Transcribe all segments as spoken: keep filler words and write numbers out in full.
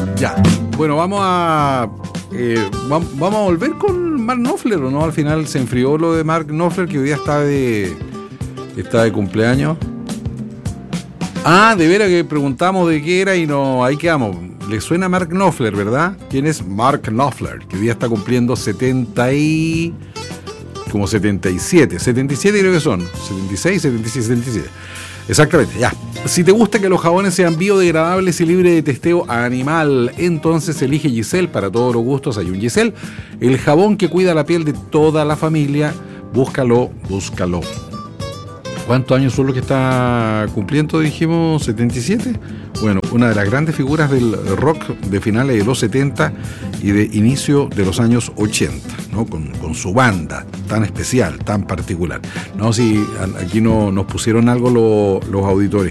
Ya, bueno, vamos a eh, va, vamos a volver con Mark Knopfler, ¿o no? Al final se enfrió lo de Mark Knopfler, que hoy día está de está de cumpleaños. Ah, de veras que preguntamos de qué era y no, ahí quedamos. Le suena Mark Knopfler, ¿verdad? ¿Quién es Mark Knopfler? Que hoy día está cumpliendo setenta y... como setenta y siete. setenta y siete creo que son. setenta y seis, setenta y siete, setenta y siete. Exactamente, ya. Si te gusta que los jabones sean biodegradables y libres de testeo animal, entonces elige Giselle. Para todos los gustos hay un Giselle. El jabón que cuida la piel de toda la familia. Búscalo, búscalo. ¿Cuántos años son los que está cumpliendo? Dijimos setenta y siete. Bueno, una de las grandes figuras del rock de finales de los setenta y de inicio de los años ochenta, ¿no? Con, con su banda tan especial, tan particular. No, si aquí no, nos pusieron algo lo, los auditores.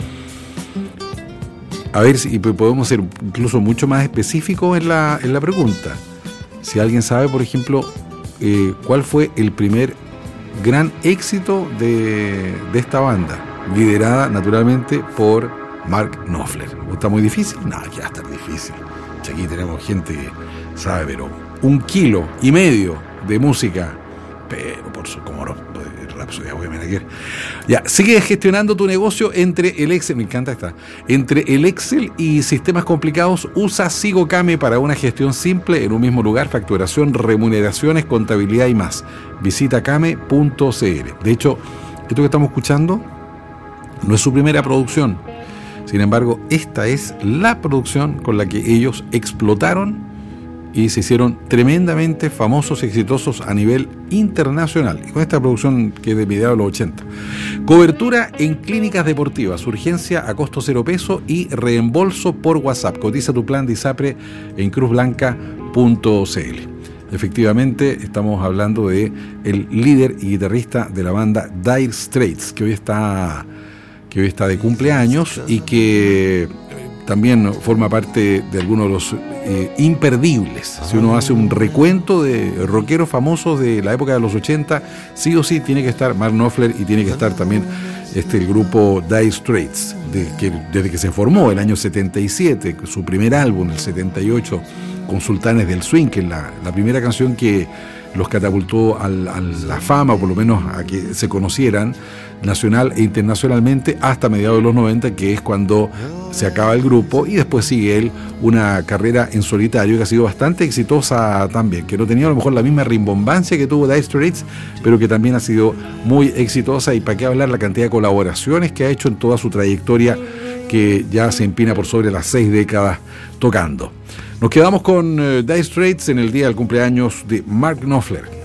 A ver si podemos ser incluso mucho más específicos en la, en la pregunta. Si alguien sabe, por ejemplo, eh, cuál fue el primer gran éxito de, de esta banda, liderada naturalmente por Mark Knopfler. ¿Está muy difícil? No, ya está difícil. Aquí tenemos gente que sabe, pero un kilo y medio de música, pero por su como no, Rapsodia, voy a mirar. Ya, sigue gestionando tu negocio entre el Excel, me encanta esta, entre el Excel y sistemas complicados. Usa SigoKame para una gestión simple en un mismo lugar, facturación, remuneraciones, contabilidad y más. Visita kame punto c l. De hecho, esto que estamos escuchando no es su primera producción. Sin embargo, esta es la producción con la que ellos explotaron y se hicieron tremendamente famosos y exitosos a nivel internacional. Y con esta producción que es de mediados de los ochenta. Cobertura en clínicas deportivas, urgencia a costo cero peso y reembolso por WhatsApp. Cotiza tu plan de ISAPRE en cruz blanca punto c l. Efectivamente, estamos hablando de el líder y guitarrista de la banda Dire Straits, que hoy está, que hoy está de cumpleaños y que también forma parte de algunos de los eh, imperdibles. Si uno hace un recuento de rockeros famosos de la época de los ochenta, sí o sí tiene que estar Mark Knopfler y tiene que estar también este, el grupo Dire Straits, de, que, desde que se formó el año setenta y siete, su primer álbum, el setenta y ocho, con Sultanes del Swing, que es la, la primera canción que los catapultó al, a la fama, o por lo menos a que se conocieran nacional e internacionalmente, hasta mediados de los noventa, que es cuando se acaba el grupo, y después sigue él una carrera en solitario que ha sido bastante exitosa también, que no tenía a lo mejor la misma rimbombancia que tuvo Dire Straits, pero que también ha sido muy exitosa. Y para qué hablar la cantidad de colaboraciones que ha hecho en toda su trayectoria, que ya se empina por sobre las seis décadas tocando. Nos quedamos con uh, Dire Straits en el día del cumpleaños de Mark Knopfler.